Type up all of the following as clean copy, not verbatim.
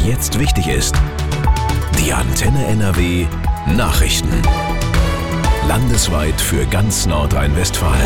was jetzt wichtig ist. Die Antenne NRW Nachrichten. Landesweit für ganz Nordrhein-Westfalen.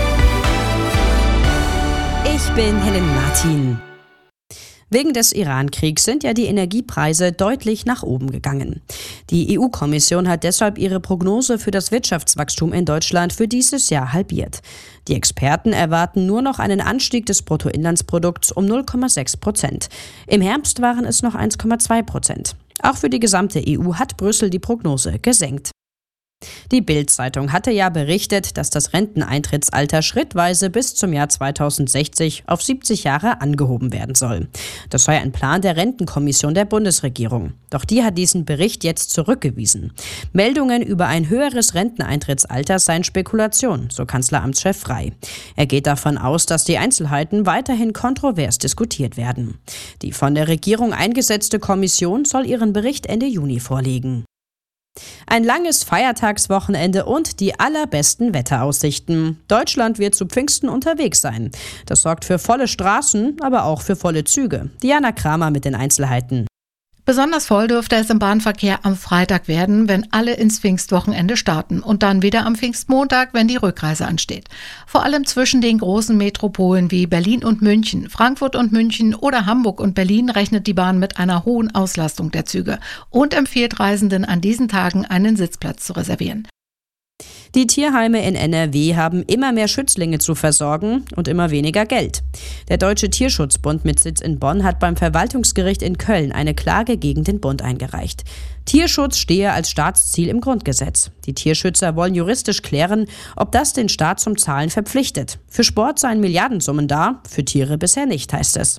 Ich bin Helen Martin. Wegen des Iran-Kriegs sind ja die Energiepreise deutlich nach oben gegangen. Die EU-Kommission hat deshalb ihre Prognose für das Wirtschaftswachstum in Deutschland für dieses Jahr halbiert. Die Experten erwarten nur noch einen Anstieg des Bruttoinlandsprodukts um 0,6%. Im Herbst waren es noch 1,2%. Auch für die gesamte EU hat Brüssel die Prognose gesenkt. Die Bild-Zeitung hatte ja berichtet, dass das Renteneintrittsalter schrittweise bis zum Jahr 2060 auf 70 Jahre angehoben werden soll. Das sei ein Plan der Rentenkommission der Bundesregierung. Doch die hat diesen Bericht jetzt zurückgewiesen. Meldungen über ein höheres Renteneintrittsalter seien Spekulation, so Kanzleramtschef Frey. Er geht davon aus, dass die Einzelheiten weiterhin kontrovers diskutiert werden. Die von der Regierung eingesetzte Kommission soll ihren Bericht Ende Juni vorlegen. Ein langes Feiertagswochenende und die allerbesten Wetteraussichten. Deutschland wird zu Pfingsten unterwegs sein. Das sorgt für volle Straßen, aber auch für volle Züge. Diana Kramer mit den Einzelheiten. Besonders voll dürfte es im Bahnverkehr am Freitag werden, wenn alle ins Pfingstwochenende starten und dann wieder am Pfingstmontag, wenn die Rückreise ansteht. Vor allem zwischen den großen Metropolen wie Berlin und München, Frankfurt und München oder Hamburg und Berlin rechnet die Bahn mit einer hohen Auslastung der Züge und empfiehlt Reisenden an diesen Tagen einen Sitzplatz zu reservieren. Die Tierheime in NRW haben immer mehr Schützlinge zu versorgen und immer weniger Geld. Der Deutsche Tierschutzbund mit Sitz in Bonn hat beim Verwaltungsgericht in Köln eine Klage gegen den Bund eingereicht. Tierschutz stehe als Staatsziel im Grundgesetz. Die Tierschützer wollen juristisch klären, ob das den Staat zum Zahlen verpflichtet. Für Sport seien Milliardensummen da, für Tiere bisher nicht, heißt es.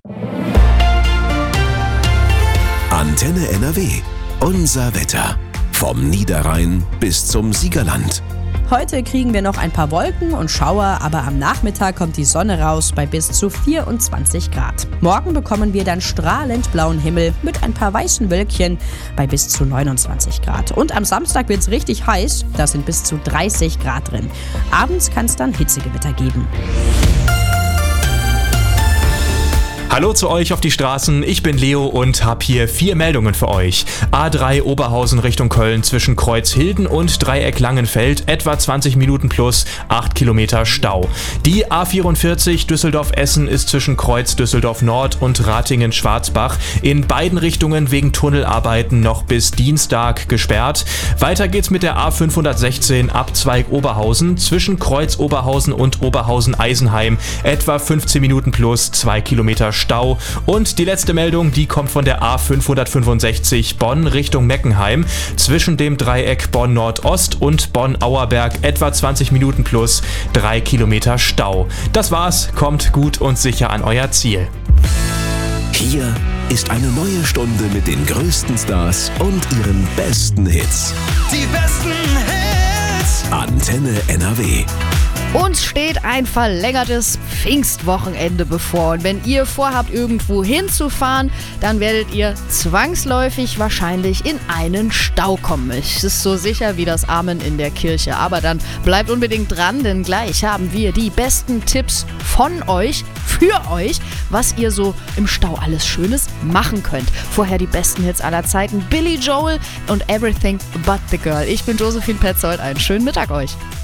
Antenne NRW. Unser Wetter. Vom Niederrhein bis zum Siegerland. Heute kriegen wir noch ein paar Wolken und Schauer, aber am Nachmittag kommt die Sonne raus bei bis zu 24 Grad. Morgen bekommen wir dann strahlend blauen Himmel mit ein paar weißen Wölkchen bei bis zu 29 Grad. Und am Samstag wird es richtig heiß, da sind bis zu 30 Grad drin. Abends kann es dann Hitzegewitter geben. Hallo zu euch auf die Straßen, ich bin Leo und habe hier 4 Meldungen für euch. A3 Oberhausen Richtung Köln zwischen Kreuzhilden und Dreieck Langenfeld, etwa 20 Minuten plus 8 Kilometer Stau. Die A44 Düsseldorf-Essen ist zwischen Kreuz Düsseldorf Nord und Ratingen-Schwarzbach in beiden Richtungen wegen Tunnelarbeiten noch bis Dienstag gesperrt. Weiter geht's mit der A516 Abzweig Oberhausen zwischen Kreuz Oberhausen und Oberhausen-Eisenheim, etwa 15 Minuten plus 2 Kilometer Stau. Und die letzte Meldung, die kommt von der A565 Bonn Richtung Meckenheim. Zwischen dem Dreieck Bonn Nordost und Bonn Auerberg etwa 20 Minuten plus 3 Kilometer Stau. Das war's, kommt gut und sicher an euer Ziel. Hier ist eine neue Stunde mit den größten Stars und ihren besten Hits. Die besten Hits! Antenne NRW. Uns steht ein verlängertes Pfingstwochenende bevor. Und wenn ihr vorhabt, irgendwo hinzufahren, dann werdet ihr zwangsläufig wahrscheinlich in einen Stau kommen. Es ist so sicher wie das Amen in der Kirche. Aber dann bleibt unbedingt dran, denn gleich haben wir die besten Tipps von euch, für euch, was ihr so im Stau alles Schönes machen könnt. Vorher die besten Hits aller Zeiten, Billy Joel und Everything But The Girl. Ich bin Josephine Petzold, einen schönen Mittag euch.